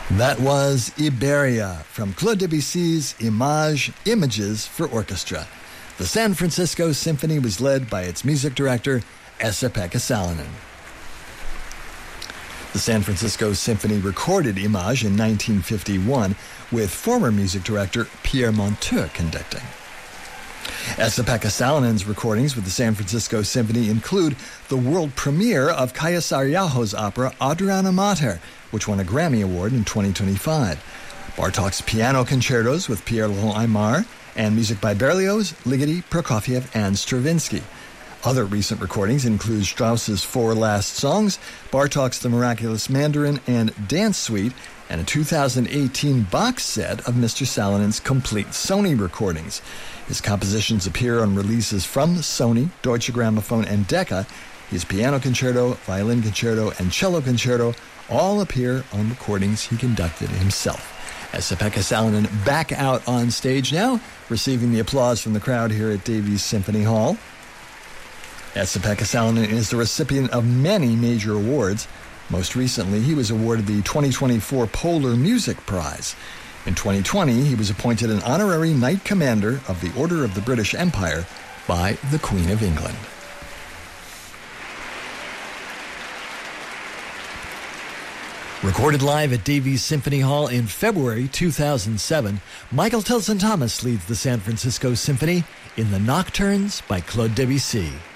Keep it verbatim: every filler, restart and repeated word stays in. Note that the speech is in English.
That was Iberia from Claude Debussy's Image, Images for Orchestra. The San Francisco Symphony was led by its music director, Esa-Pekka Salonen. The San Francisco Symphony recorded Image in nineteen fifty-one with former music director Pierre Monteux conducting. Esa-Pekka Salonen's recordings with the San Francisco Symphony include the world premiere of Kaija Saariaho's opera Adriana Mater, which won a Grammy Award in twenty twenty-five. Bartók's piano concertos with Pierre-Laurent Aimard, and music by Berlioz, Ligeti, Prokofiev, and Stravinsky. Other recent recordings include Strauss's Four Last Songs, Bartók's The Miraculous Mandarin and Dance Suite, and a two thousand eighteen box set of Mister Salonen's complete Sony recordings. His compositions appear on releases from Sony, Deutsche Grammophon, and Decca. His piano concerto, violin concerto, and cello concerto all appear on recordings he conducted himself. Esa-Pekka Salonen back out on stage now, receiving the applause from the crowd here at Davies Symphony Hall. Esa-Pekka Salonen is the recipient of many major awards. Most recently, he was awarded the twenty twenty-four Polar Music Prize. In twenty twenty, he was appointed an honorary Knight Commander of the Order of the British Empire by the Queen of England. Recorded live at Davies Symphony Hall in February two thousand seven, Michael Tilson Thomas leads the San Francisco Symphony in the Nocturnes by Claude Debussy.